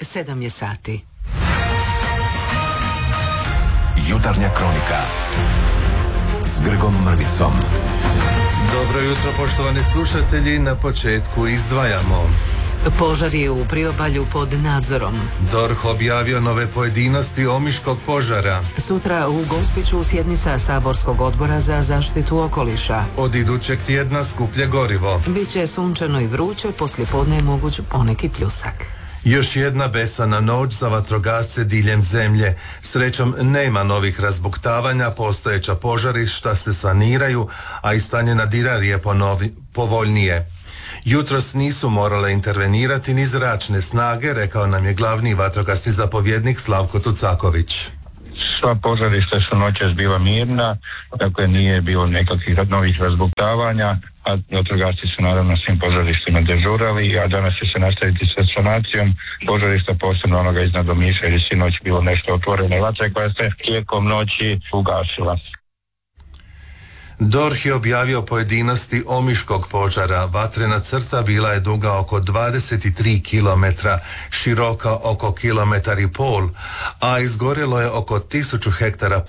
7 je sati. Jutarnja kronika s Grgom Mrvicom. Dobro jutro, poštovani slušatelji, na početku izdvajamo. Požar je u priobalju pod nadzorom. DORH objavio nove pojedinosti Omiškog požara. Sutra u Gospiću sjednica Saborskog odbora za zaštitu okoliša. Od idućeg tjedna skuplje gorivo. Biće sunčano i vruće, poslijepodne je moguć poneki pljusak. Još jedna besana noć za vatrogasce diljem zemlje. Srećom nema novih razbuktavanja, postojeća požarišta se saniraju, a i stanje na Dinari je povoljnije. Jutros nisu morale intervenirati ni zračne snage, rekao nam je glavni vatrogasni zapovjednik Slavko Tucaković. Sva požarišta su noćas bila mirna, dakle nije bilo nekakvih novih razbuktavanja, a vatrogasci su naravno svim požarištima dežurali, a danas će se nastaviti sa sanacijom požarišta, posebno onoga iznad Omiša, jer je sinoć bilo nešto otvorene vatre koja se tijekom noći ugasila. DORH je objavio pojedinosti Omiškog požara. Vatrena crta bila je duga oko 23 km, široka oko 1,5 km, a izgorjelo je oko 1000 hektara